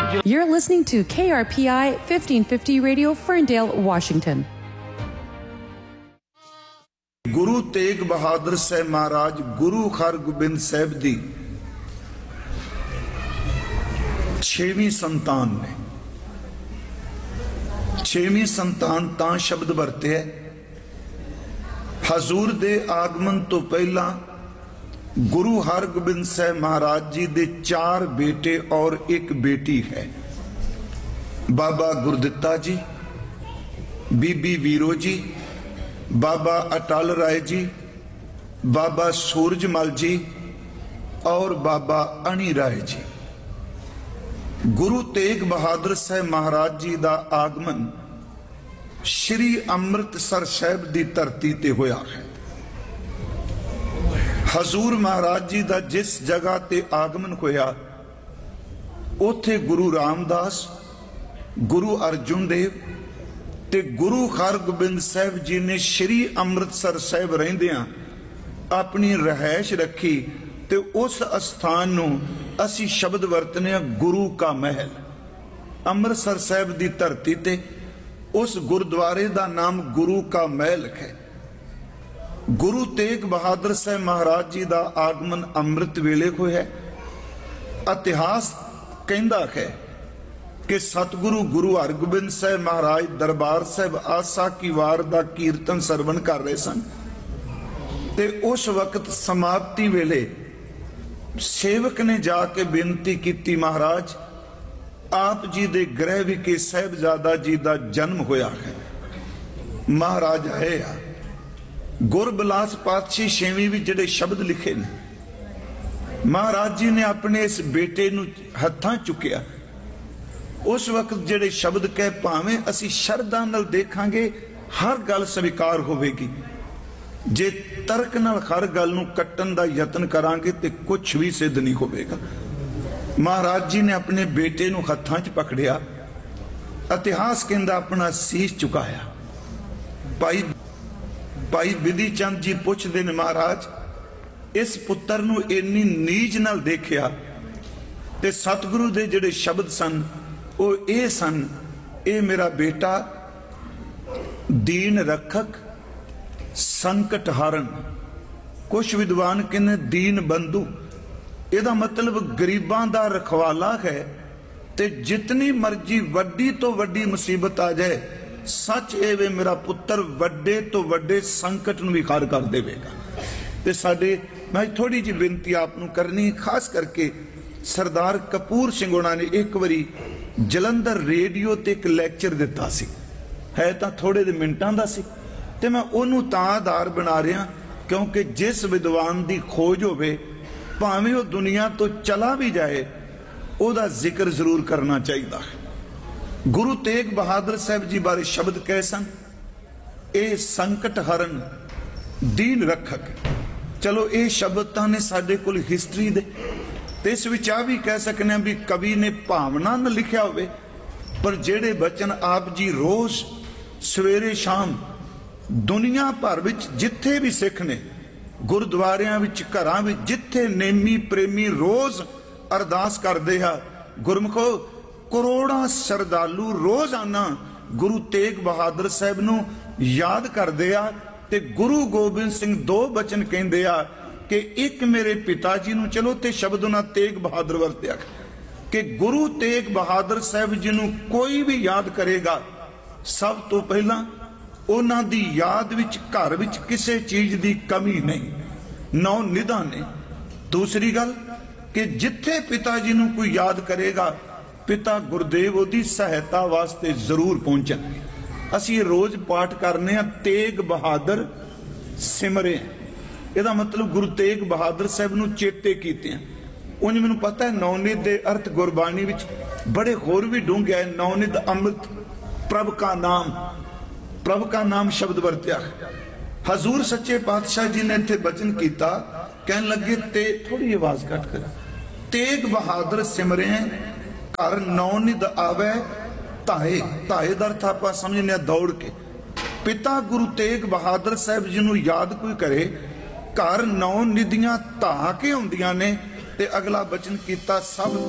You're listening to KRPI 1550 Radio, Ferndale, Washington. Guru Tegh Bahadur साहब महाराज गुरु हरगोबिंद साहब दी 6वीं संतान ने। 6वीं संतान तां शब्द वरते है, हजूर दे आगमन तो पहला गुरु हरगोबिंद साहब महाराज जी दे 4 बेटे और 1 बेटी है। बाबा गुरदित्ता जी, बीबी वीरो जी, बाबा अटल राय जी, बाबा सूरजमल जी और बाबा अणी राय जी। गुरु तेग बहादुर साहब महाराज जी का आगमन श्री अमृतसर साहब की धरती ते होया है। हजूर महाराज जी का जिस जगह ते आगमन होया उथे गुरु रामदास, गुरु अर्जुन देव ते गुरु हरगोबिंद साहब जी ने श्री अमृतसर साहब रहिंदियां अपनी रहायश रखी ते उस स्थान नूं असी शब्द वरतने गुरु का महल। अमृतसर साहब की धरती ते उस गुरुद्वारे का नाम गुरु का महल है। गुरु तेग बहादुर साहब महाराज जी का आगमन अमृत वेले होया। इतिहास कहता है कि सतगुरु गुरु हरगोबिंद साहब महाराज दरबार साहब आसा की वार दा कीर्तन सरवण कर रहे सन ते उस वक्त समाप्ति वेले सेवक ने जाके बेनती की, महाराज आप जी दे गृह विखे साहिबजादा जी का जन्म होया है। महाराज आए आ। गुरबिलास पातशाही 6वीं भी जिहड़े शब्द लिखे ने, महाराज जी ने अपने इस बेटे नूं हत्थां चुकिया। उस वक्त जिहड़े शब्द कह भावें असी शरधा नाल देखांगे हर गल स्वीकार होवेगी, जे तर्क नाल हर गल नूं कट्टण दा यतन करांगे ते कुछ भी सिद्ध नहीं होवेगा। महाराज जी ने अपने बेटे नूं हत्थां च पकड़िया। इतिहास कहंदा अपना सीस चुकाया। भाई बिधि चंद जी पुछदे ने, महाराज इस पुत्र नूं इन्नी नीज नाल देखिया ते सतगुरु दे जिहड़े शब्द सन वो ये सन, ये मेरा बेटा दीन रखक संकट हारन। कुछ विद्वान कहने दीन बंधु, ਇਹਦਾ मतलब गरीबां दा रखवाला है। ते जितनी मर्जी वड्डी तो वड्डी मुसीबत आ जाए, सच ए वे मेरा पुत्र वड्डे तो वड्डे संकट नूं भी खार कर देवेगा। ते साडे मैं थोड़ी जी बेनती आपनूं करनी, खास करके सरदार कपूर सिंह होना ने एक बारी जलंधर रेडियो ते एक लैक्चर दिता सी, है तां थोड़े दे मिनटां दा सी, ते मैं ओनूं तां आधार बना रहा क्योंकि जिस विद्वान दी खोज होवे भावें वो दुनिया तो चला भी जाए ओदा जिक्र जरूर करना चाहिए। गुरु तेग बहादुर साहब जी बारे शब्द कह सन, ए संकट हरन दीन रखक। चलो ये शब्द तां ने साडे कोल हिस्टरी दे, ते इस विच आ भी कह सकने भी कवि ने भावना न लिखिया होवे, पर जेड़े बचन आप जी रोज सवेरे शाम दुनिया भर विच जिथे भी सिख ने, गुरुद्वारियां विच घरां विच जिथे नेमी प्रेमी रोज अरदास करदे आ, गुरमुखो करोड़ां श्रद्धालु रोजाना गुरु तेग बहादुर साहब नूं याद करदे आ। ते गुरु गोबिंद सिंह 2 बचन कहंदे आ कि एक मेरे पिता जी नूं, चलो ते शब्द उन्हां तेग बहादुर वरत्या कि गुरु तेग बहादुर साहब जी नूं कोई भी याद करेगा सब तो पहला उन्हां दी याद विच घर विच किसी चीज दी कमी नहीं, नौ निधान ने। दूसरी गल कि जिथे पिता जी नूं कोई याद करेगा पिता गुरदेव उहदी सहायता वास्ते जरूर पहुंचणगे। असीं रोज पाठ करने आ तेग बहादुर सिमरे, ਇਹਦਾ मतलब गुरु तेग बहादुर साहब नूं चेते कीते। उंज मैनूं पता है नौनिध दे अर्थ गुरबाणी विच बड़े होर भी डूंघे है। नौनिध अमृत प्रभ का नाम शब्द वरत्या। हजूर सच्चे पातशाह जी ने इत्थे बचन कीता, कहन लगे ते थोड़ी आवाज घट कर, तेग बहादुर सिमरे घर नौनिध आवे ताए। ताए दा अर्थ आपां समझने दौड़ के। पिता गुरु तेग बहादुर साहब जी नूं याद कोई करे, घर नौ निधियां धा के आउंदियां ने। ते अगला बचन कीता सब